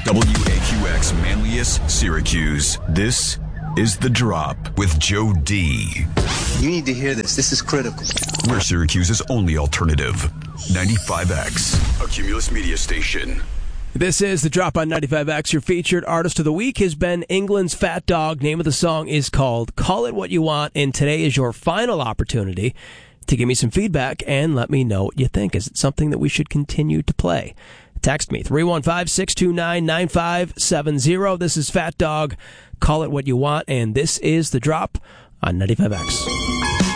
WAQX Manlius, Syracuse. This is The Drop with Joe D. You need to hear this. This is critical. We're Syracuse's only alternative. 95X, a Cumulus media station. This is The Drop on 95X. Your featured artist of the week has been England's Fat Dog. Name of the song is called Call It What You Want, and today is your final opportunity to give me some feedback and let me know what you think. Is it something that we should continue to play? Text me, 315-629-9570. This is Fat Dog. Call it what you want, and this is The Drop on 95X.